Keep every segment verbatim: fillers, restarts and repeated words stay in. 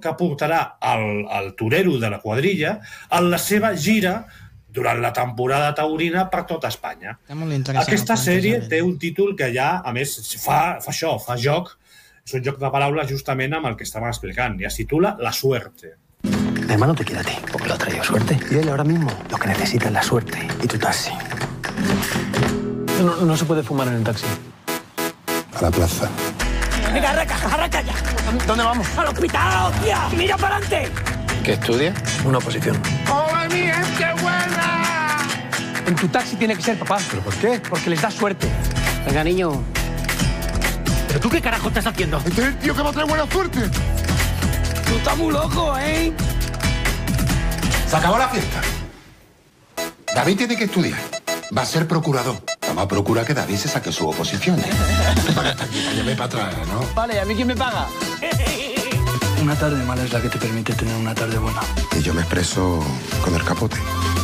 que portarà el, el torero de la quadrilla en la seva gira durant la temporada taurina per tota Espanya. Aquesta sèrie té un títol que ja, a més, fa, fa això, fa joc, és un joc de paraules justament amb el que estàvem explicant, i es titula La Suerte. Mi hermano te quiere a ti, porque lo ha traído suerte. Y él ahora mismo lo que necesita es la suerte y tu taxi. No, no se puede fumar en el taxi. A la plaza. Venga, arranca, arranca ya. ¿Dónde vamos? ¡Al hospital, hostia! ¡Mira para adelante! ¿Qué estudia? Una oposición. ¡Hola, mi gente buena! En tu taxi tiene que ser papá. ¿Pero por qué? Porque les da suerte. Venga, niño. ¿Pero tú qué carajo estás haciendo? Este es el tío que va a traer buena suerte. Tú estás muy loco, ¿eh? Se acabó la fiesta. David tiene que estudiar. Va a ser procurador. Vamos a procurar que David se saque su oposición. Para estar aquí, para llevar para atrás, ¿no? Vale, ¿a mí quién me paga? Una tarde mala es la que te permite tener una tarde buena. Y yo me expreso con el capote.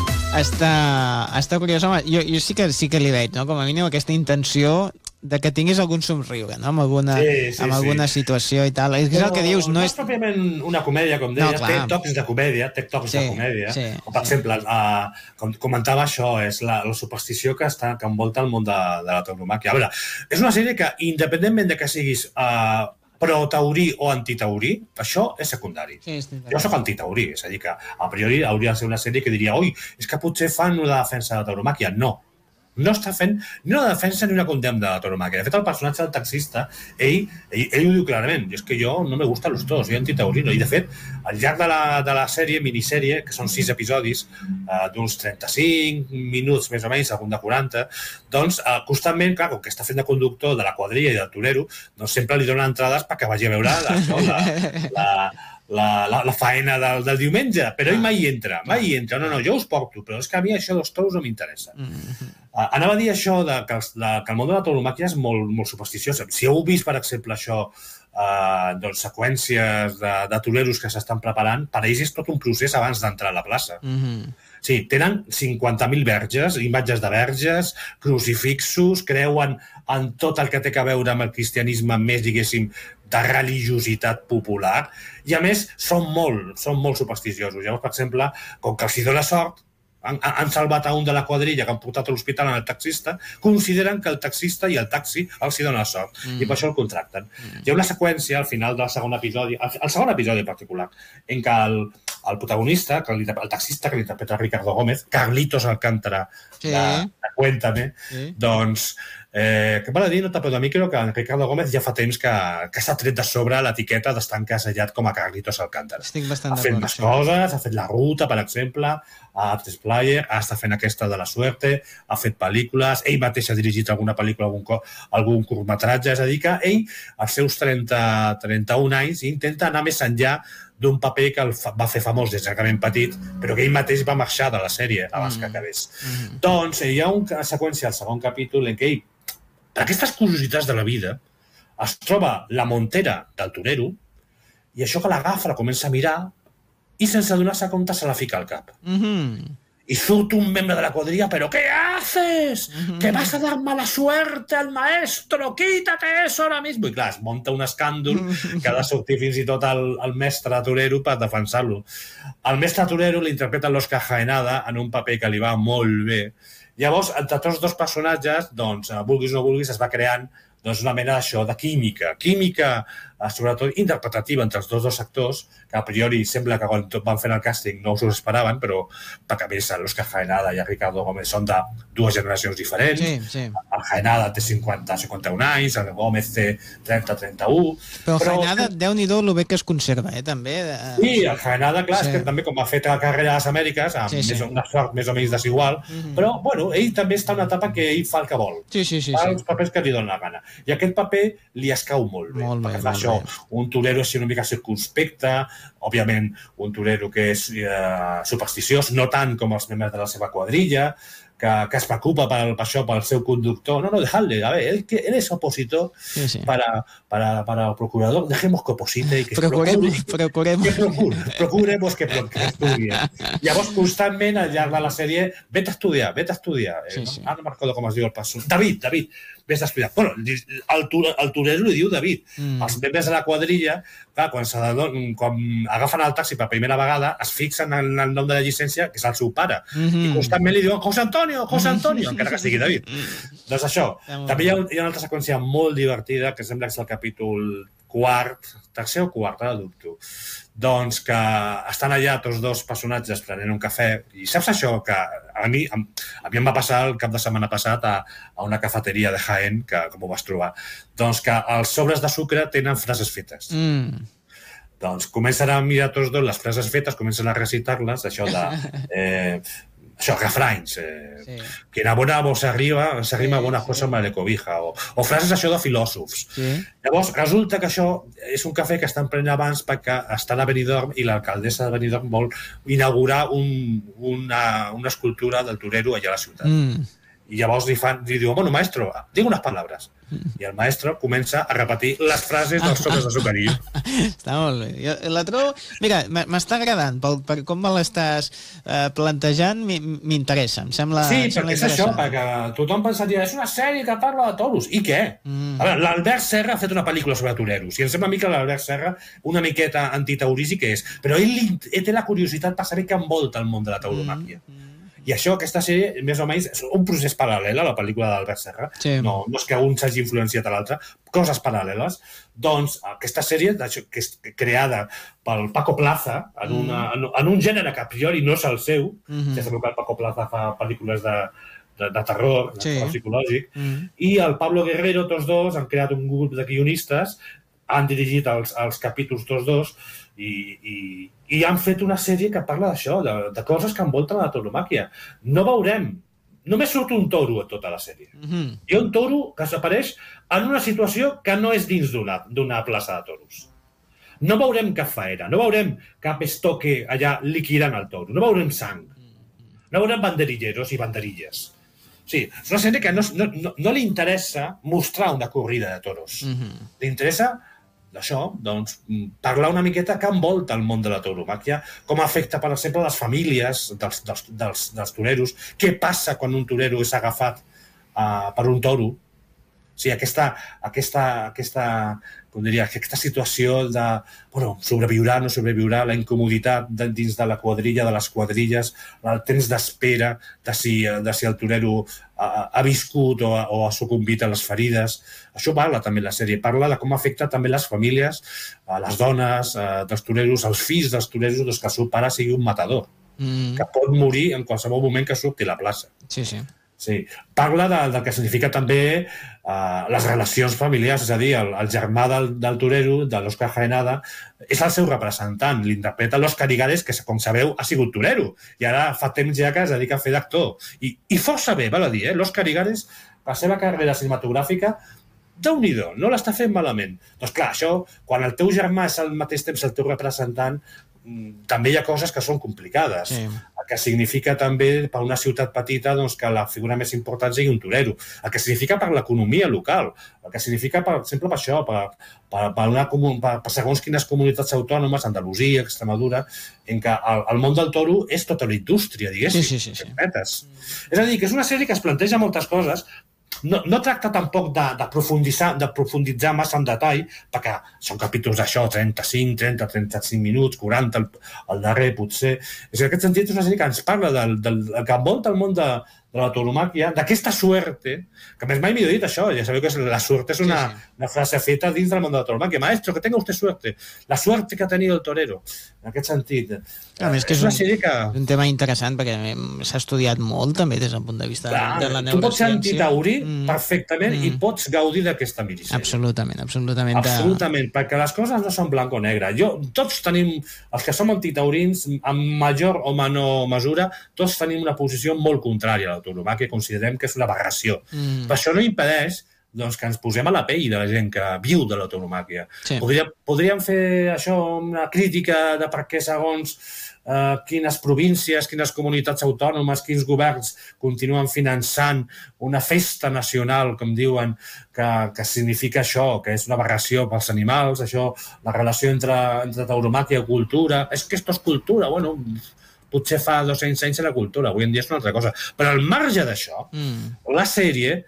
Està, està curiós, home, jo, jo sí que sí que li veig, no? Com a mínim aquesta intenció de que tinguis algun somriure, no? Amb alguna, sí, sí, amb alguna sí. situació i tal. És, és el que dius, no, no és... és pròpiament una comèdia, com deia, no, té tocs de comèdia, té tocs sí, de comèdia. Sí, o, per sí. exemple, uh, com comentava això, és la, la superstició que, està, que envolta el món de, de la tauromàquia. A veure, és una sèrie que, independentment de que siguis uh, pro-taurí o antitaurí, això és secundari. Sí, sí, jo soc antitaurí, és a dir, que a priori hauria de ser una sèrie que diria ui, és que potser fan una defensa de la tauromàquia. No. No està fent ni una defensa ni una condemna de la tauromàquia. De fet, el personatge del taxista, ell, ell, ell ho diu clarament, és que jo no me gustan los toros, soy antitaurino. I, de fet, al llarg de la, de la sèrie, minissèrie, que són sis episodis, eh, d'uns trenta-cinc minuts, més o menys, algun de quaranta, doncs, eh, constantment, clar, com que està fent de conductor de la quadrilla i del torero, doncs sempre li donen entrades perquè vagi a veure la, no, la, la, la, la, la faena del, del diumenge, però ell mai hi entra, mai hi entra. No, no, jo us porto, però és que a mi això dels toros no m'interessa. Mm-hmm. Uh, anava a dir això de que, els, de, que el món de la tauromàquia és molt, molt supersticiós. Si heu vist, per exemple, això, uh, doncs, seqüències de, de toreros que s'estan preparant, per ells és tot un procés abans d'entrar a la plaça. Mm-hmm. Sí, tenen cinquanta mil verges, imatges de verges, crucifixos, creuen en tot el que té a veure amb el cristianisme més, diguéssim, de religiositat popular, i a més són molt, són molt supersticiosos. Llavors, per exemple, com que els hi dona sort, han, han salvat a un de la quadrilla que han portat a l'hospital amb el taxista, consideren que el taxista i el taxi els hi dona sort, mm. i per això el contracten. Mm. Hi ha una seqüència al final del segon episodi, el, el segon episodi en particular, en què el, el protagonista, que el, el taxista que l'interpreta Ricardo Gómez, Carlitos Alcántara, sí. de, de Cuéntame, sí. doncs, eh, que val a dir, no tapeu de micro, que en Ricardo Gómez ja fa temps que, que s'ha tret de sobre l'etiqueta d'estar encasellat com a Carlitos Alcántara. Estic bastant ha fet més sí. coses, ha fet La Ruta, per exemple, ha Artes Player, ha estat fent aquesta de La Suerte, ha fet pel·lícules, ell mateix ha dirigit alguna pel·lícula, algun, algun curtmetratge, és a dir que ell, als seus trenta, trenta-un anys, intenta anar més enllà d'un paper que el fa, va fer famós des que ben petit, però que ell mateix va marxar de la sèrie abans mm. que acabés. Mm. Doncs hi ha una seqüència al segon capítol en què ell, per aquestes curiositats de la vida, es troba la montera del torero i això que l'agafa, la comença a mirar i sense donar-se compte se la fica al cap. Mm-hmm. Y surt un membre de la cuadrilla, ¿pero qué haces? Uh-huh. ¿Que vas a dar mala suerte al maestro? Quítate eso ahora mismo. I clar, es monta un escàndol que ha de sortir fins i tot el, el mestre torero per defensar-lo. El mestre torero l'interpreta l'Òscar Jaenada en un paper que li va molt bé. Llavors, entre tots dos personatges, doncs, vulguis o no vulguis, es va creant doncs, una mena d'això, de química. Química, sobretot, interpretativa entre els dos dos actors, que a priori sembla que quan van fer el càsting no us ho esperaven, però perquè a més l'Òscar Jaenada i el Ricardo Gómez són de dues generacions diferents. Sí, sí. El Jaenada té cinquanta cinquanta-un anys, el Gómez té trenta trenta-un. Però el Jaenada, Déu-n'hi-do, el bé que es conserva, eh, també. Sí, el Jaenada, clar, sí. és que també com ha fet la carrera a les Amèriques, amb sí, sí. Més, una sort més o menys desigual, mm-hmm. però, bueno, ell també està en una etapa que ell fa el que vol. Sí, sí, sí. Fa sí. els papers que li donen la gana. I aquest paper li escau molt bé. Molt perquè bé, fa això, bé. Un torero així una mica circunspecte, òbviament un torero que és eh, supersticiós, no tant com els membres de la seva quadrilla, que, que es preocupa per, per això, pel seu conductor. No, no, dejadle, a ver, él, él es opositor sí, sí. Para, para, para el procurador, dejemos que oposite i que procuremos, procure, procuremos. Que procure, procuremos que, que estudie. Llavors, constantment, al llarg de la sèrie, vete a estudiar, vete a estudiar. Sí, sí. Eh, no, ara no me'n recordo com es diu el passo. David, David, més estudiat. Bueno, el, el torero li diu David. Mm. Els membres de la quadrilla, clar, quan, quan agafen el taxi per primera vegada, es fixen en el nom de la llicència, que és el seu pare. Mm-hmm. I constantment li diuen José Antonio, José Antonio, mm-hmm. encara que sigui David. Mm-hmm. Doncs això. També hi ha, hi ha una altra seqüència molt divertida, que sembla que és el capítol quart, tercer o quart, ara dubto. Doncs que estan allà tots dos personatges prenent un cafè, i saps això que a mi, a, a mi em va passar el cap de setmana passat a, a una cafeteria de Jaén, que com ho vas trobar, doncs que els sobres de sucre tenen frases fetes. Mm. Doncs comencen a mirar tots dos les frases fetes, comencen a recitar-les, això de... Eh, això, refranys. Eh, sí. Que en bona voz arriba, se rima sí, bona cosa sí. Me cobija. O, o frases això de filòsofs. Sí. Llavors, resulta que això és un cafè que estan prenent abans perquè estan a Benidorm i l'alcaldessa de Benidorm vol inaugurar un, una, una escultura del torero allà a la ciutat. Mm. I llavors li, fan, li diuen, bueno, maestro, digue unes paraules. I el maestro comença a repetir les frases dels sobres de sucarillo. Està molt bé. Jo la trobo... Mira, m'està agradant. Per, per com me l'estàs eh, plantejant, m'interessa. Em sembla Sí, em sembla perquè és això, perquè tothom pensaria, és una sèrie que parla de toros. I què? Mm. A veure, l'Albert Serra ha fet una pel·lícula sobre toreros. I em sembla a mi que l'Albert Serra una miqueta antitaurí sí que és. Però ell, ell té la curiositat per saber què envolta el món de la tauromàquia. Mm. I això, aquesta sèrie, més o menys, és un procés paral·lel a la pel·lícula d'Albert Serra. Sí. No, no és que un s'hagi influenciat a l'altre, coses paral·leles. Doncs aquesta sèrie, que és creada pel Paco Plaza, en, una, en, en un gènere que a priori no és el seu, mm-hmm. ja sabeu que el Paco Plaza fa pel·lícules de, de, de terror, de sí. terror psicològic, mm-hmm. i el Pablo Guerrero, tots dos, han creat un grup de guionistes, han dirigit els, els capítols tots dos, i, i, i han fet una sèrie que parla d'això, de, de coses que envolten la tauromàquia. No veurem, només surt un toro a tota la sèrie. Mm-hmm. Hi ha un toro que s'apareix en una situació que no és dins d'una plaça de toros. No veurem cap faena, no veurem cap estoque allà liquidant el toro, no veurem sang, no veurem banderilleros i banderilles. Sí, és una sèrie que no, no, no, no li interessa mostrar una corrida de toros. Mm-hmm. Li interessa d'això, doncs, parlar una miqueta que envolta el món de la tauromàquia, com afecta, per exemple, les famílies dels, dels, dels, dels toreros, què passa quan un torero és agafat uh, per un toro. O sigui, aquesta, aquesta, aquesta, com diria, aquesta situació de, bueno, sobreviurà, no sobreviurà, la incomoditat de, dins de la quadrilla, de les quadrilles, el temps d'espera de si, de si el torero ha, ha viscut o ha, o ha sucumbit a les ferides. Això parla també la sèrie, parla de com afecta també les famílies, a les dones, a, dels toreros, als fills dels toreros, doncs que el seu pare sigui un matador, mm. que pot morir en qualsevol moment que surti a la plaça. Sí, sí. Sí. Parla de, del que significa també uh, les relacions familiars, és a dir, el, el germà del, del torero, de l'Òscar Jaenada, és el seu representant, l'interpreta l'Òscar Igares, que, com sabeu, ha sigut torero, i ara fa temps ja que es dedica a fer d'actor. I, i força bé, val a dir, eh? L'Òscar Igares, la seva carrera cinematogràfica, déu-n'hi-do, no l'està fent malament. Doncs clar, això, quan el teu germà és al mateix temps el teu representant, també hi ha coses que són complicades. Sí. El que significa també per una ciutat petita doncs, que la figura més important sigui un torero. El que significa per l'economia local. El que significa, per exemple, per això, per, per, per, una, per, per segons quines comunitats autònomes, Andalusia, Extremadura, en què el, el món del toro és tota la indústria, diguéssim. Sí, sí, sí, sí. Mm. És a dir, que és una sèrie que es planteja moltes coses. No, no tracta tampoc de, de, profunditzar, de profunditzar massa en detall, perquè són capítols d'això, trenta-cinc, trenta, trenta-cinc minuts, quaranta, el, el darrer potser. És en aquest sentit és una sèrie que ens parla del, del, del que envolta el món de, de la tauromàquia, d'aquesta suerte, que més mai m'he dit això, ja sabeu que la suerte és una, sí, sí. una frase feta dins del món de la tauromàquia. Maestro, que tenga usted suerte. La suerte que ha tenido el torero. En aquest sentit. A més que és, és una sèrie que... un tema interessant, perquè s'ha estudiat molt també des del punt de vista Clar, de la neurociència. Tu pots ser antitaurí mm. perfectament mm. i pots gaudir d'aquesta minisèrie. Absolutament, absolutament. Absolutament, de... perquè les coses no són blanc o negre. Jo, tots tenim, els que som antitaurins, en major o menor mesura, tots tenim una posició molt contrària a la tauromàquia, considerem que és una aberració. Mm. Però això no impedeix doncs, que ens posem a la pell de la gent que viu de la tauromàquia. Sí. Podríem, podríem fer això una crítica de per què segons eh, quines províncies, quines comunitats autònomes, quins governs continuen finançant una festa nacional, com diuen, que, que significa això, que és una aberració pels animals, això, la relació entre, entre tauromàquia i cultura. És que esto és cultura, bueno... potser fa dos-cents anys era cultura, avui en dia és una altra cosa. Però al marge d'això, mm. la sèrie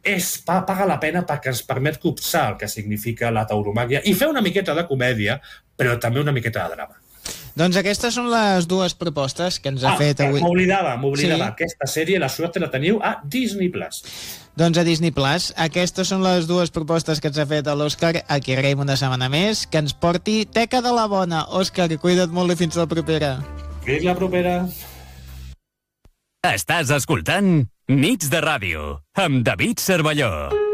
és, paga la pena perquè ens permet copsar el que significa la tauromàquia i fer una miqueta de comèdia, però també una miqueta de drama. Doncs aquestes són les dues propostes que ens ha ah, fet avui. M'oblidava, m'oblidava. Sí. Aquesta sèrie, la suerte la teniu a Disney Plus. Doncs a Disney Plus. Aquestes són les dues propostes que ens ha fet l'Òscar. Aquí agraïm una setmana més. Que ens porti teca de la bona. Òscar, cuida't molt i fins la propera. Fins la propera. Estàs escoltant Nits de Ràdio amb David Cervelló.